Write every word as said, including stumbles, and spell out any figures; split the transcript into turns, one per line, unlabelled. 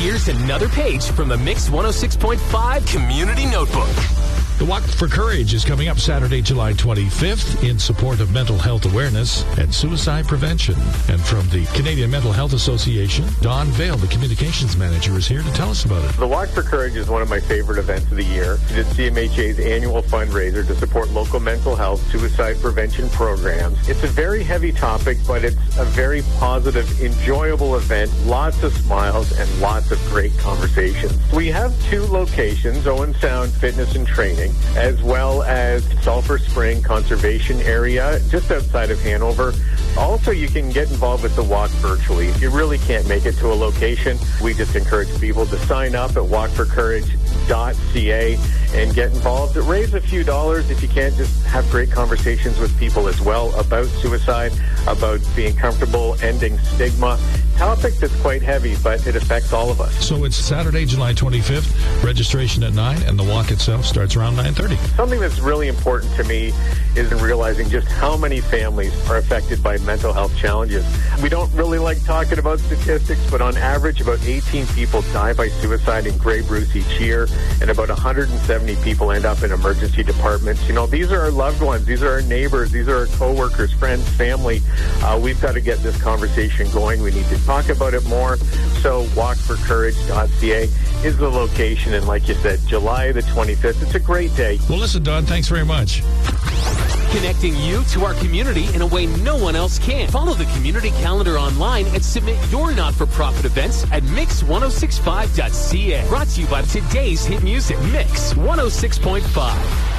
Here's another page from the Mix one oh six point five Community Notebook.
The Walk for Courage is coming up Saturday, July twenty-fifth in support of mental health awareness and suicide prevention. And from the Canadian Mental Health Association, Don Vale, the communications manager, is here to tell us about it.
The Walk for Courage is one of my favorite events of the year. It is C M H A's annual fundraiser to support local mental health suicide prevention programs. It's a very heavy topic, but it's a very positive, enjoyable event. Lots of smiles and lots of great conversations. We have two locations, Owen Sound Fitness and Training, as well as Sulphur Spring Conservation Area, just outside of Hanover. Also, you can get involved with the walk virtually. If you really can't make it to a location, we just encourage people to sign up at walk for courage dot c a and get involved. Raise a few dollars if you can't. Just have great conversations with people as well about suicide, about being comfortable, ending stigma. Topic that's quite heavy, but it affects all of us.
So it's Saturday, July twenty-fifth, registration at nine, and the walk itself starts around nine thirty.
Something that's really important to me is in realizing just how many families are affected by mental health challenges. We don't really like talking about statistics, but on average, about eighteen people die by suicide in Grey Bruce each year, and about one hundred seventy people end up in emergency departments. You know, these are our loved ones. These are our neighbors. These are our coworkers, friends, family. Uh, we've got to get this conversation going. We need to talk about it more. So walk for courage dot c a is the location. And like you said, July the twenty-fifth. It's a great day.
Well, listen, Don, thanks very much.
Connecting you to our community in a way no one else can. Follow the community calendar online and submit your not-for-profit events at mix ten sixty-five dot c a. Brought to you by today's hit music, Mix one oh six point five.